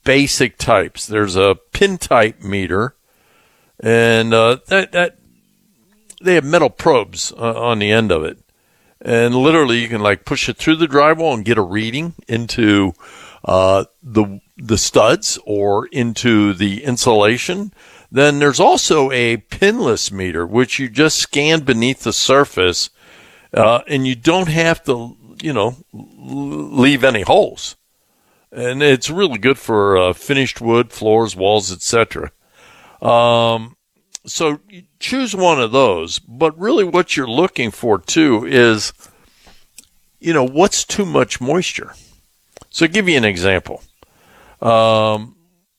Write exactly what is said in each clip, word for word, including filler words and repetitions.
basic types. There's a pin type meter, and uh, that that they have metal probes uh, on the end of it, and literally you can like push it through the drywall and get a reading into uh, the the studs or into the insulation. Then there's also a pinless meter, which you just scan beneath the surface, uh, and you don't have to, you know, leave any holes. And it's really good for uh, finished wood, floors, walls, et cetera. Um, so you choose one of those. But really what you're looking for, too, is, you know, what's too much moisture? So I'll give you an example. Um,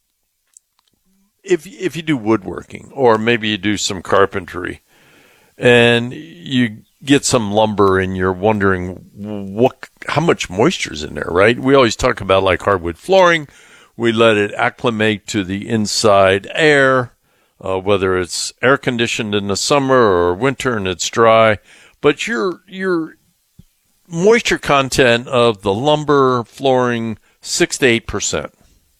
if, if you do woodworking, or maybe you do some carpentry, and you get some lumber and you're wondering what, how much moisture is in there, right? We always talk about like hardwood flooring. We let it acclimate to the inside air, uh, whether it's air conditioned in the summer or winter and it's dry. But your, your moisture content of the lumber flooring, six to eight percent.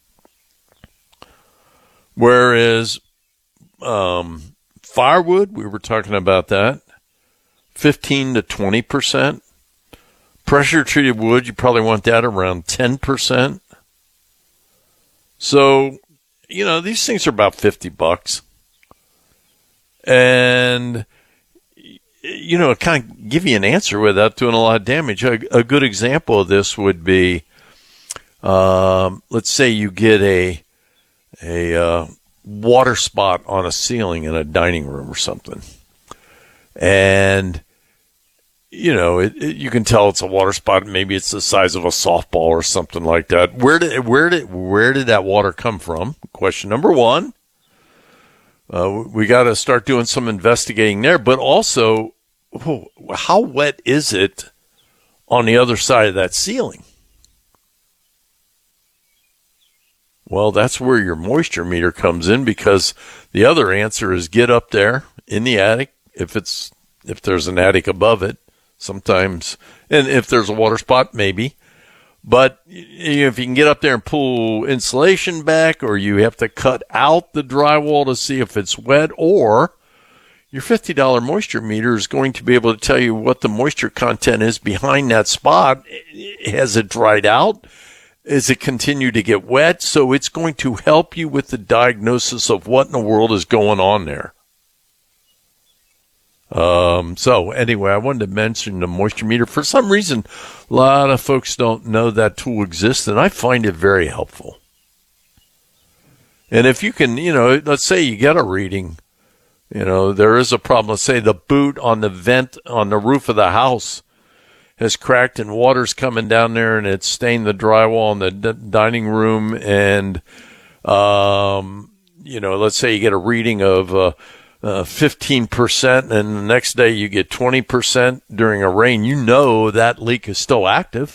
Whereas, um, firewood, we were talking about that, fifteen to twenty percent. Pressure treated wood, you probably want that around ten percent. So, you know, these things are about fifty bucks. And, you know, it kind of give you an answer without doing a lot of damage. A, a good example of this would be, um, let's say you get a, a, uh, water spot on a ceiling in a dining room or something. And, you know, it, it, you can tell it's a water spot. Maybe it's the size of a softball or something like that. Where did where did where did that water come from? Question number one. Uh, we got to start doing some investigating there. But also, oh, how wet is it on the other side of that ceiling? Well, that's where your moisture meter comes in, because the other answer is get up there in the attic. If it's, if there's an attic above it, sometimes, and if there's a water spot, maybe. But if you can get up there and pull insulation back, or you have to cut out the drywall to see if it's wet, or your fifty dollars moisture meter is going to be able to tell you what the moisture content is behind that spot. Has it dried out? Is it continue to get wet? So it's going to help you with the diagnosis of what in the world is going on there. Um, so anyway, I wanted to mention the moisture meter. For some reason, a lot of folks don't know that tool exists, and I find it very helpful. And if you can, you know, let's say you get a reading, you know, there is a problem. Let's say the boot on the vent on the roof of the house has cracked and water's coming down there and it's stained the drywall in the d- dining room. And, um, you know, let's say you get a reading of, uh, uh, fifteen percent and the next day you get twenty percent during a rain. You know that leak is still active.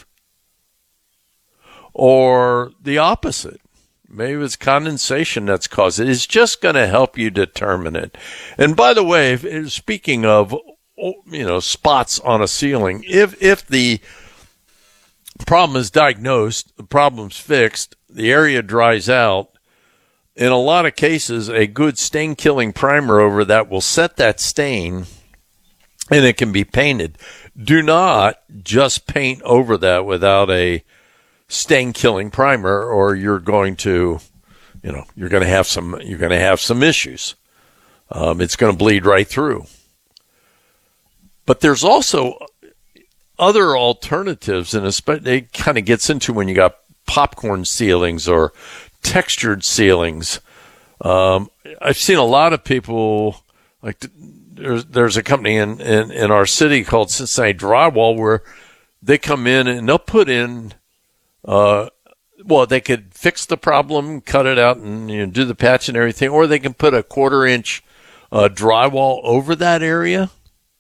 Or the opposite. Maybe it's condensation that's caused it. It's just going to help you determine it. And by the way, if, speaking of, you know, spots on a ceiling, if if the problem is diagnosed, the problem's fixed, the area dries out, in a lot of cases, a good stain-killing primer over that will set that stain, and it can be painted. Do not just paint over that without a stain-killing primer, or you're going to, you know, you're going to have some, you're going to have some issues. Um, it's going to bleed right through. But there's also other alternatives, and especially it kind of gets into when you got popcorn ceilings or textured ceilings. Um, I've seen a lot of people, like there's, there's a company in, in, in our city called Cincinnati Drywall, where they come in and they'll put in, uh, well, they could fix the problem, cut it out, and you know, do the patch and everything, or they can put a quarter inch uh, drywall over that area.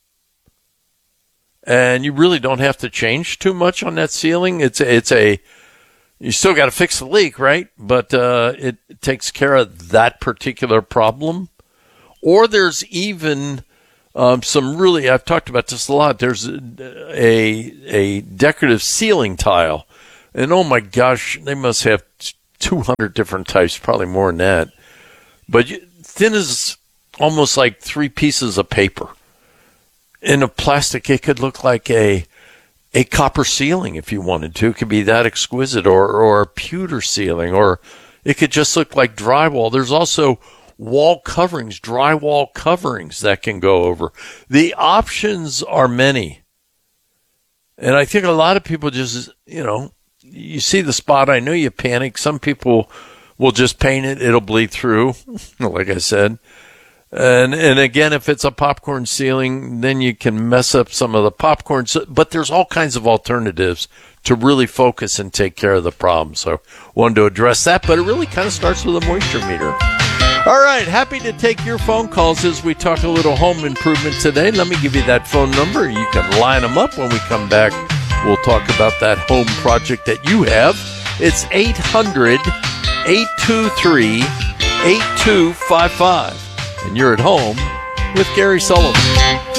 And you really don't have to change too much on that ceiling. It's a, it's a, you still got to fix the leak, right? But uh, it, it takes care of that particular problem. Or there's even um, some really, I've talked about this a lot. There's a, a a decorative ceiling tile, and oh my gosh, they must have two hundred different types, probably more than that. But you, thin is almost like three pieces of paper. In a plastic, it could look like a a copper ceiling if you wanted to. It could be that exquisite, or, or a pewter ceiling, or it could just look like drywall. There's also wall coverings, drywall coverings that can go over. The options are many. And I think a lot of people just, you know, you see the spot, I know you panic. Some people will just paint it. It'll bleed through, like I said. And and again, if it's a popcorn ceiling, then you can mess up some of the popcorn. But there's all kinds of alternatives to really focus and take care of the problem. So wanted to address that, but it really kind of starts with a moisture meter. All right, happy to take your phone calls as we talk a little home improvement today. Let me give you that phone number. You can line them up when we come back. We'll talk about that home project that you have. It's eight hundred, eight two three, eight two five five. And you're at home with Gary Sullivan.